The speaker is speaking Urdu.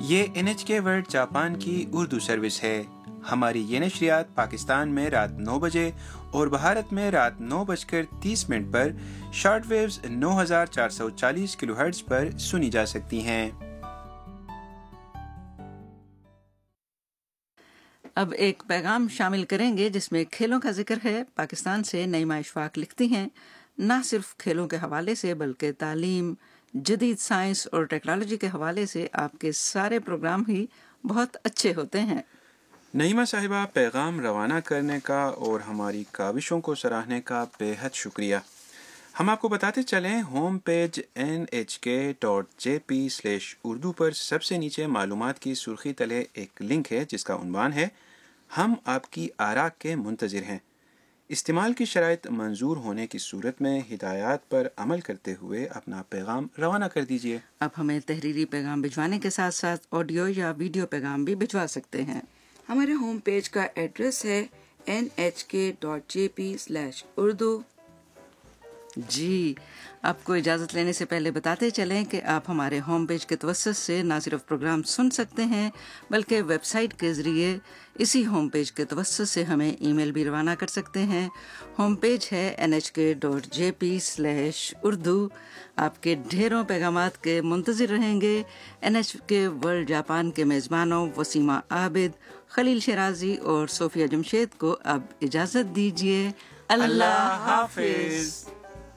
یہ NHK ورلڈ جاپان کی اردو سروس ہے۔ ہماری یہ نشریات پاکستان میں رات 9 بجے اور بھارت میں رات 9:30 پر شارٹ ویوز 9440 کلو ہرٹز پر سنی جا سکتی ہیں۔ اب ایک پیغام شامل کریں گے جس میں کھیلوں کا ذکر ہے۔ پاکستان سے نعیمہ اشفاق لکھتی ہیں، نہ صرف کھیلوں کے حوالے سے بلکہ تعلیم، جدید سائنس اور ٹیکنالوجی کے حوالے سے آپ کے سارے پروگرام ہی بہت اچھے ہوتے ہیں۔ نعیمہ صاحبہ، پیغام روانہ کرنے کا اور ہماری کاوشوں کو سراہنے کا بے حد شکریہ۔ ہم آپ کو بتاتے چلیں، ہوم پیج nhk.jp/urdu پر سب سے نیچے معلومات کی سرخی تلے ایک لنک ہے جس کا عنوان ہے ہم آپ کی آراء کے منتظر ہیں۔ استعمال کی شرائط منظور ہونے کی صورت میں ہدایات پر عمل کرتے ہوئے اپنا پیغام روانہ کر دیجیے۔ اب ہمیں تحریری پیغام بھجوانے کے ساتھ ساتھ آڈیو یا ویڈیو پیغام بھی بھجوا سکتے ہیں۔ ہمارے ہوم پیج کا ایڈریس ہے nhk.jp/urdu۔ جی، آپ کو اجازت لینے سے پہلے بتاتے چلیں کہ آپ ہمارے ہوم پیج کے توسط سے نہ صرف پروگرام سن سکتے ہیں بلکہ ویب سائٹ کے ذریعے اسی ہوم پیج کے توسط سے ہمیں ای میل بھی روانہ کر سکتے ہیں۔ ہوم پیج ہے nhk.jp/urdu۔ آپ کے ڈھیروں پیغامات کے منتظر رہیں گے۔ NHK ورلڈ جاپان کے میزبانوں وسیمہ عابد، خلیل شیرازی اور صوفیہ جمشید کو اب اجازت دیجیے۔ اللہ حافظ۔